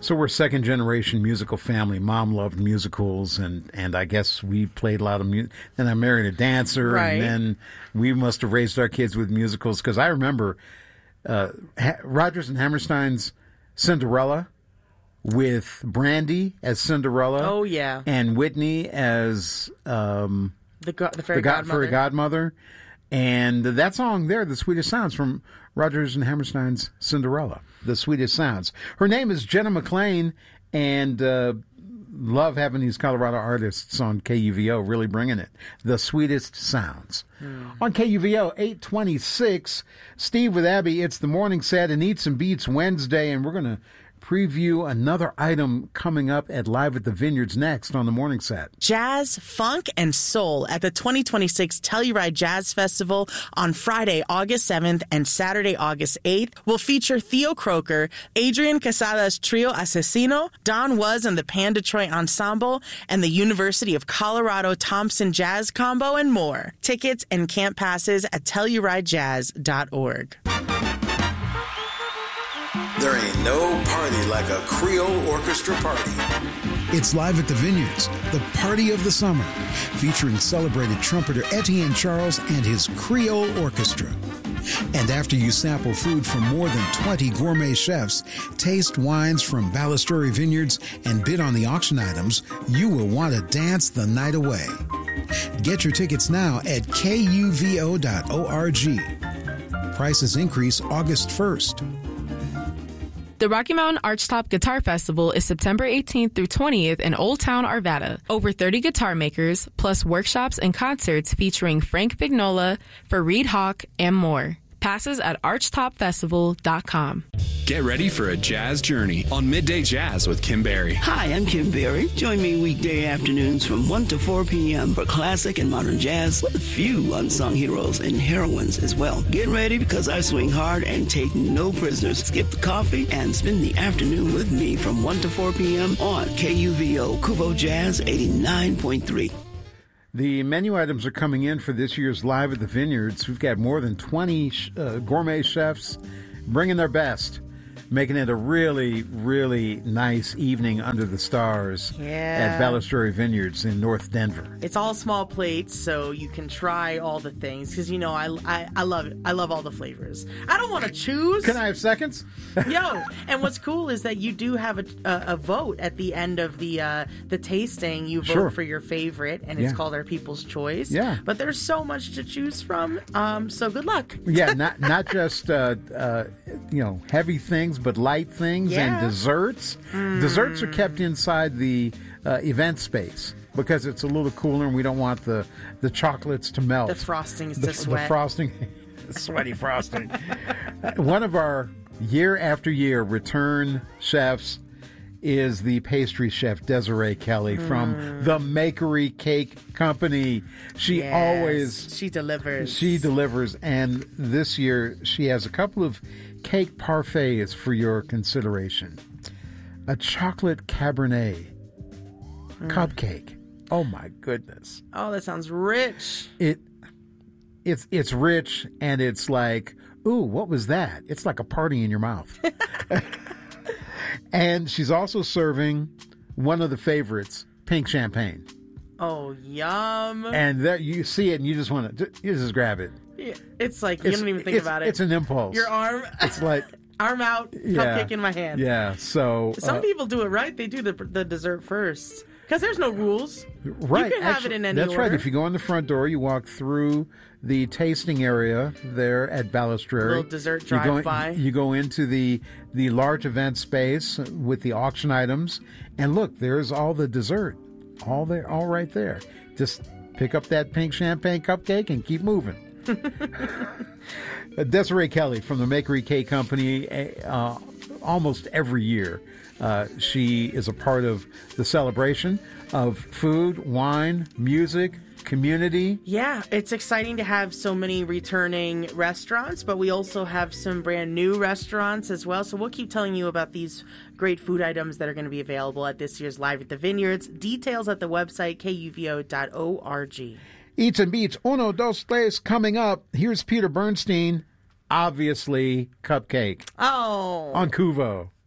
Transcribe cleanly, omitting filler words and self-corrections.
So we're second-generation musical family. Mom loved musicals, and I guess we played a lot of music. Then I married a dancer, Right. and then we must have raised our kids with musicals. Because I remember Rodgers and Hammerstein's Cinderella with Brandy as Cinderella. Oh, yeah. And Whitney as The fairy fairy godmother. And that song there, The Sweetest Sounds, from Rodgers and Hammerstein's Cinderella, The Sweetest Sounds. Her name is Jenna McLean, and love having these Colorado artists on KUVO, really bringing it. The Sweetest Sounds. On KUVO 826, Steve with Abby, it's the morning set and Eats and Beats Wednesday, and we're going to preview another item coming up at Live at the Vineyards next on the morning set. Jazz, funk, and soul at the 2026 Telluride Jazz Festival on Friday, August 7th and Saturday, August 8th will feature Theo Croker, Adrian Quesada's Trio Asesino, Don Was and the Pan Detroit Ensemble, and the University of Colorado Thompson Jazz Combo, and more. Tickets and camp passes at TellurideJazz.org. There ain't no party like a Creole orchestra party. It's Live at the Vineyards, the party of the summer, featuring celebrated trumpeter Etienne Charles and his Creole Orchestra. And after you sample food from more than 20 gourmet chefs, taste wines from Balistreri Vineyards, and bid on the auction items, you will want to dance the night away. Get your tickets now at kuvo.org. Prices increase August 1st. The Rocky Mountain Archtop Guitar Festival is September 18th through 20th in Old Town, Arvada. Over 30 guitar makers, plus workshops and concerts featuring Frank Vignola, Fareed Hawk, and more. Passes at archtopfestival.com. Get ready for a jazz journey on Midday Jazz with Kim Berry. Hi, I'm Kim Berry. Join me weekday afternoons from 1 to 4 p.m. for classic and modern jazz with a few unsung heroes and heroines as well. Get ready because I swing hard and take no prisoners. Skip the coffee and spend the afternoon with me from 1 to 4 p.m. on KUVO Kuvo Jazz 89.3. The menu items are coming in for this year's Live at the Vineyards. We've got more than 20 gourmet chefs bringing their best, making it a really, really nice evening under the stars at Balistreri Vineyards in North Denver. It's all small plates, so you can try all the things, because, you know, I love it. I love all the flavors. I don't want to choose. Can I have seconds? Yo, and what's cool is that you do have a vote at the end of the tasting. You vote for your favorite, and it's called our People's Choice. Yeah. But there's so much to choose from, so good luck. Yeah, not just heavy things, but light things and desserts. Desserts are kept inside the event space because it's a little cooler, and we don't want the chocolates to melt. The frostings to sweat. The frosting, sweaty frosting. One of our year after year return chefs is the pastry chef Desiree Kelly from the Makery Cake Company. She delivers. She delivers, and this year she has a couple of cake parfaits for your consideration. A chocolate Cabernet cupcake. Oh my goodness. Oh, that sounds rich. It's rich, and it's like, ooh, what was that? It's like a party in your mouth. And she's also serving one of the favorites, pink champagne. Oh, yum. And there you see it, and you just grab it. Yeah, it's like, you don't even think about it. It's an impulse. Your arm. It's like, arm out, cupcake in my hand. Yeah, so. Some people do it right. They do the dessert first. Because there's no rules. Right. You can have it in any That's order. right. If you go in the front door, you walk through the tasting area there at Balistreri. Little dessert drive-by. You go into the large event space with the auction items, and look, there's all the dessert. All right there. Just pick up that pink champagne cupcake and keep moving. Desiree Kelly from the Makery Cake Company, almost every year. She is a part of the celebration of food, wine, music, community. Yeah, it's exciting to have so many returning restaurants, but we also have some brand new restaurants as well. So we'll keep telling you about these great food items that are going to be available at this year's Live at the Vineyards. Details at the website, kuvo.org. Eats and Beats, Uno, Dos, Tres, coming up. Here's Peter Bernstein, obviously Cupcake. Oh. On Kuvo.